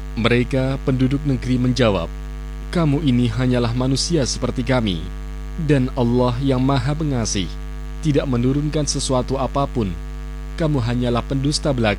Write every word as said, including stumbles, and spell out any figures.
Mereka penduduk negeri menjawab, "Kamu ini hanyalah manusia seperti kami, dan Allah yang Maha Pengasih tidak menurunkan sesuatu apapun. Kamu hanyalah pendusta belaka."